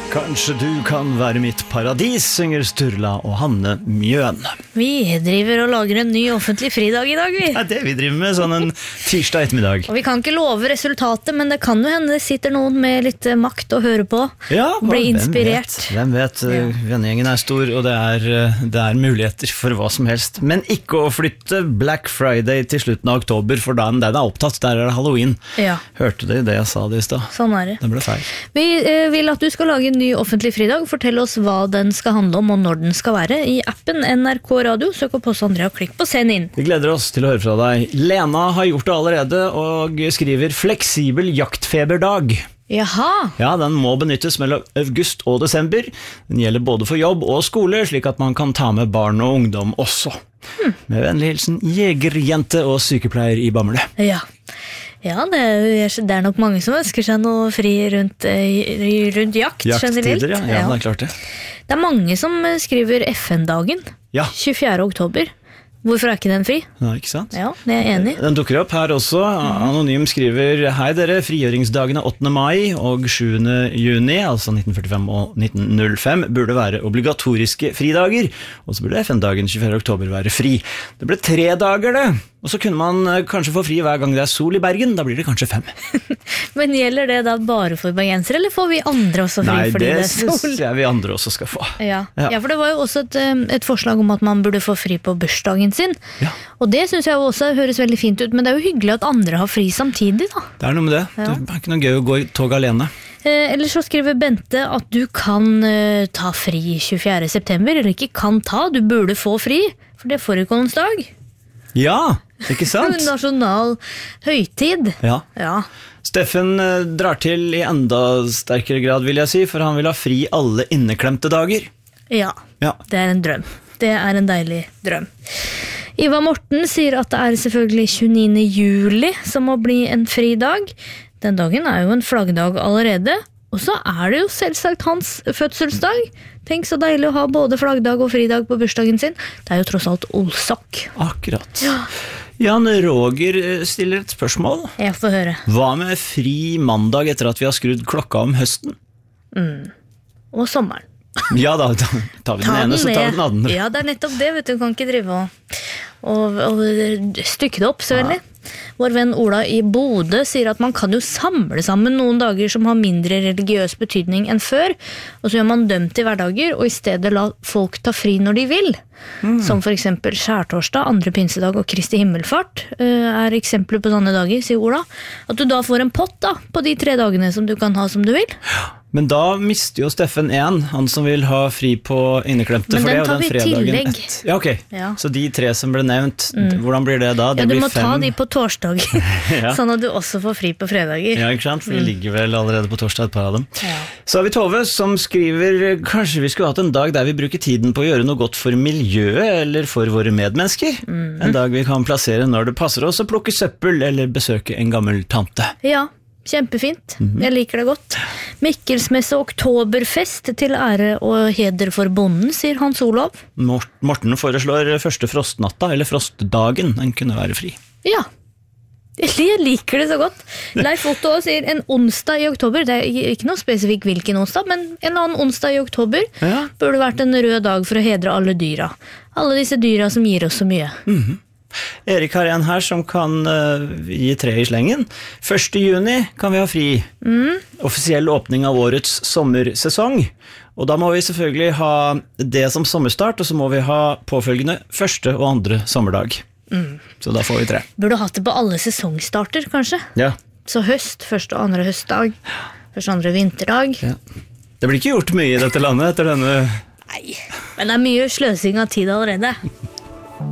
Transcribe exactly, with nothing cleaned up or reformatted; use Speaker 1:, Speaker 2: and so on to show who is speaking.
Speaker 1: Kanskje du kan være mitt paradis, synger Sturla og Hanne Mjøen.
Speaker 2: Vi driver og lager en ny offentlig fridag i dag, vi.
Speaker 1: Det er det vi driver med, sånn en tirsdag ettermiddag.
Speaker 2: Og vi kan ikke love resultatet, men det kan jo hende det sitter noen med litt makt å høre på.
Speaker 1: Ja,
Speaker 2: bli inspirert.
Speaker 1: Hvem vet, hvem vet. Ja. Vennegjengen er stor, og det er, det er muligheter for hva som helst. Men ikke å flytte Black Friday til slutten av oktober, for da den er opptatt, der er det Halloween.
Speaker 2: Ja.
Speaker 1: Hørte du det jeg sa det i sted?
Speaker 2: Sånn er det.
Speaker 1: Det ble feil.
Speaker 2: Vi eh, vil at du skal lage en ny offentlig fridag. Fortell oss hva den skal handle om og når den skal være. I appen N R K Radio, søk opp hos Andrea og klikk på send inn.
Speaker 1: Vi gleder oss til å høre fra deg. Lena har gjort det allerede og skriver fleksibel jaktfeberdag.
Speaker 2: Jaha.
Speaker 1: Ja, den må benyttes mellom august og desember. Den gjelder både for jobb og skole, slik at man kan ta med barn og ungdom også. Hmm. Med vennlig hilsen jegerjente og sykepleier i Bamble.
Speaker 2: Ja. Ja, det er, det er nok mange som ønsker seg noe fri rundt, rundt jakt.
Speaker 1: Jakttider, ja. Ja, det er klart det.
Speaker 2: Det er mange som skriver F N-dagen,
Speaker 1: ja.
Speaker 2: tjuefjerde oktober. Hvorfor er ikke den fri?
Speaker 1: Ja, ikke sant?
Speaker 2: Ja, det er jeg enig.
Speaker 1: Den dukker opp her også. Anonym skriver: Hei dere, frigjøringsdagene åttende mai og sjuende juni, altså nitten førtifem og nitten null fem, burde være obligatoriske fridager, og så burde F N-dagen tjuefjerde oktober være fri. Det ble tre dager det, og så kunne man kanskje få fri hver gang det er sol i Bergen, da blir det kanskje fem.
Speaker 2: Men gjelder det da bare for bergensere, eller får vi andre også fri?
Speaker 1: Nei,
Speaker 2: fordi
Speaker 1: det,
Speaker 2: det er sol?
Speaker 1: synes jeg vi andre også skal få.
Speaker 2: Ja.
Speaker 1: Ja.
Speaker 2: Ja, for det var jo også et, et forslag om at man burde få fri på bursdagen sin.
Speaker 1: Ja.
Speaker 2: Og det synes jeg også høres veldig fint ut, men det er jo hyggelig at andre har fri samtidig da.
Speaker 1: Det er noe med det. Ja. Det er ikke noe gøy å gå i tog alene.
Speaker 2: Eh, eller så skriver Bente at du kan eh, ta fri tjuefjerde september, eller ikke kan ta, du burde få fri, for det er forekomstdag.
Speaker 1: Ja, ikke sant?
Speaker 2: Nasjonal høytid.
Speaker 1: Ja.
Speaker 2: Ja.
Speaker 1: Steffen eh, drar til i enda sterkere grad, vil jeg si, for han vil ha fri alle inneklemte dager.
Speaker 2: Ja,
Speaker 1: Ja.
Speaker 2: det er en drøm. Det er en deilig drøm. Ivar Morten sier at det er selvfølgelig tjueniende juli som må bli en fridag. Den dagen er jo en flaggdag allerede, og så er det jo selvsagt hans fødselsdag. Tenk så deilig å ha både flaggdag og fridag på bursdagen sin. Det er jo tross alt Olsok.
Speaker 1: Akkurat.
Speaker 2: Ja.
Speaker 1: Jan Roger stiller et spørsmål.
Speaker 2: Jeg får høre.
Speaker 1: Hva med fri mandag etter at vi har skrudd klokka om høsten?
Speaker 2: Mm. Og sommeren.
Speaker 1: Ja da, da tar vi den
Speaker 2: Ta
Speaker 1: ene,
Speaker 2: den
Speaker 1: så tar vi
Speaker 2: med.
Speaker 1: den andre.
Speaker 2: Ja, det er nettopp det, vet du. Du kan ikke drive og, og, og stykke det opp så veldig. Vår venn Ola i Bodø sier at man kan jo samle sammen noen dager som har mindre religiøs betydning enn før, og så gjør man dem til hverdager, og i stedet la folk ta fri når de vil. Mm. Som for eksempel skjærtorsdag, andre pinsedag og Kristi himmelfart er eksempler på sånne dager, sier Ola. At du da får en pott da, på de tre dagene som du kan ha som du vil.
Speaker 1: Men da mister jo Steffen en, han som vil ha fri på inneklemte.
Speaker 2: Men
Speaker 1: for
Speaker 2: den
Speaker 1: det er jo
Speaker 2: tar
Speaker 1: den
Speaker 2: vi
Speaker 1: fredagen
Speaker 2: tillegg.
Speaker 1: ett. Ja, ok.
Speaker 2: Ja.
Speaker 1: Så de tre som ble nevnt, mm. hvordan blir det da? Det
Speaker 2: Ja, du
Speaker 1: blir
Speaker 2: må
Speaker 1: fem.
Speaker 2: ta de på torsdag,
Speaker 1: Ja.
Speaker 2: sånn at du også får fri på fredager.
Speaker 1: Ja, ikke sant? For de ligger vel allerede på torsdag et par av dem.
Speaker 2: Ja.
Speaker 1: Så har vi Tove som skriver: kanskje vi skulle hatt en dag der vi bruker tiden på å gjøre noe godt for miljøet eller for våre medmennesker. Mm. En dag vi kan plassere når det passer oss å plukke søppel eller besøke en gammel tante.
Speaker 2: Ja, kjempefint. Mm-hmm. Jeg liker det godt. Mikkelsmesse oktoberfest til ære og heder for bonden, sier Hans Olav.
Speaker 1: Morten foreslår første frostnatta, eller frostdagen, den kunne være fri.
Speaker 2: Ja, jeg liker det så godt. Leif Otto sier en onsdag i oktober, det er ikke noe spesifikk hvilken onsdag, men en annen onsdag i oktober
Speaker 1: ja.
Speaker 2: burde vært en rød dag for å hedre alle dyra. Alle disse dyra som gir oss så mye.
Speaker 1: Mhm. Erik har en her som kan uh, gi tre i slengen. første juni kan vi ha fri. Mm. Offisiell åpning av årets sommersesong. Og da må vi selvfølgelig ha det som sommerstart, og så må vi ha påfølgende første og andre sommerdag. Mm. Så da får vi tre.
Speaker 2: Burde hatt det på alle sesongstarter, kanskje?
Speaker 1: Ja.
Speaker 2: Så høst, første og andre høstdag, første og andre vinterdag.
Speaker 1: Ja. Det blir ikke gjort mye i dette landet etter denne...
Speaker 2: Nei, men det er mye sløsing av tid allerede.